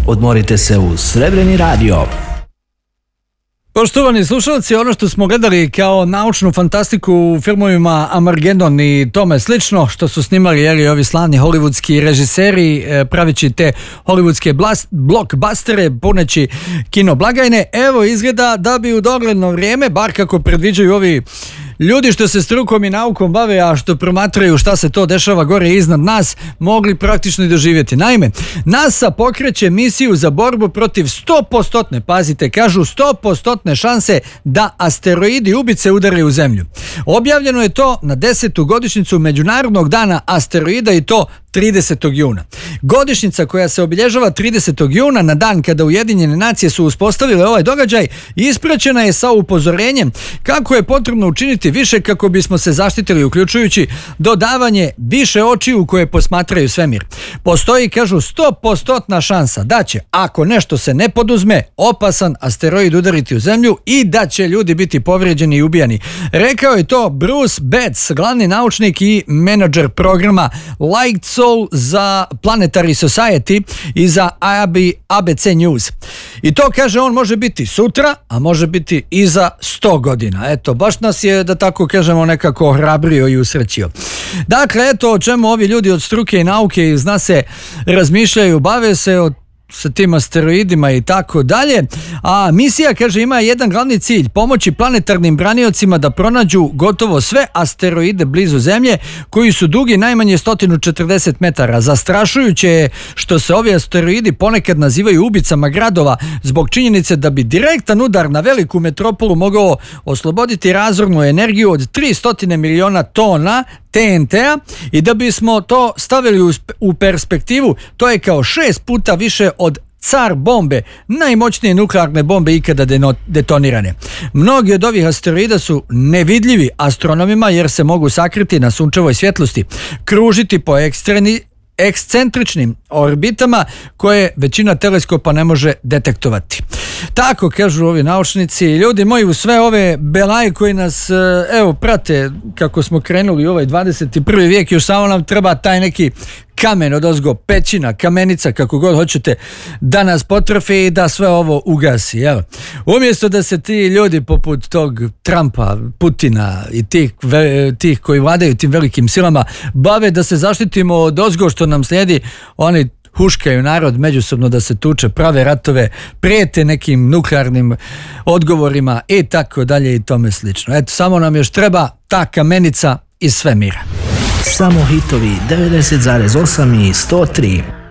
Odmorite se uz Srebreni radio. Poštovani slušalci, ono što smo gledali kao naučnu fantastiku u filmovima Armageddon i tome slično, što su snimali ovi slavni hollywoodski režiseri pravići te hollywoodske blockbustere, puneći kino blagajne, evo izgleda da bi u dogledno vrijeme, bar kako predviđaju ovi ljudi što se strukom i naukom bave, a što promatraju šta se to dešava gore iznad nas, mogli praktično i doživjeti. Naime, NASA pokreće misiju za borbu protiv 100%, pazite, kažu 100% šanse da asteroidi ubice udaraju u zemlju. Objavljeno je to na 10. godišnjicu Međunarodnog dana asteroida i to 30. juna. Godišnjica koja se obilježava 30. juna na dan kada Ujedinjene nacije su uspostavile ovaj događaj ispraćena je sa upozorenjem kako je potrebno učiniti više kako bismo se zaštitili, uključujući dodavanje više očiju koje posmatraju svemir. Postoji, kažu, 100% šansa da će, ako nešto se ne poduzme, opasan asteroid udariti u zemlju i da će ljudi biti povrijeđeni i ubijani. Rekao je to Bruce Betts, glavni naučnik i menadžer programa Light Soul za Planetary Society i za ABC News. I to, kaže on, može biti sutra, a može biti i za 100 godina. Eto, baš nas je, da tako kažemo, nekako ohrabrio i usrećio. Dakle, eto o čemu ovi ljudi od struke i nauke iz nas se razmišljaju, bave se sa tim asteroidima i tako dalje. A misija, kaže, ima jedan glavni cilj: pomoći planetarnim braniocima da pronađu gotovo sve asteroide blizu Zemlje koji su dugi najmanje 140 metara. Zastrašujuće je što se ovi asteroidi ponekad nazivaju ubicama gradova zbog činjenice da bi direktan udar na veliku metropolu mogao osloboditi razornu energiju od 300 miliona tona TNT-a i da bismo to stavili u perspektivu, to je kao 6 puta više od Car bombe, najmoćnije nuklearne bombe ikada detonirane. Mnogi od ovih asteroida su nevidljivi astronomima jer se mogu sakriti na sunčevoj svjetlosti, kružiti po ekscentričnim orbitama koje većina teleskopa ne može detektovati. Tako kažu ovi naučnici. Ljudi moji, u sve ove belaje koji nas prate kako smo krenuli u ovaj 21. vijek, još samo nam treba taj neki kamen odozgo, pećina, kamenica, kako god hoćete, da nas potrofi i da sve ovo ugasi. Evo. Umjesto da se ti ljudi poput tog Trumpa, Putina i tih koji vladaju tim velikim silama bave da se zaštitimo od ozgo što nam slijedi, oni huškaju narod međusobno da se tuče, prave ratove, prijete nekim nuklearnim odgovorima i tako dalje i tome slično. Eto, samo nam još treba ta kamenica iz svemira. Samo hitovi 90,8 i 103.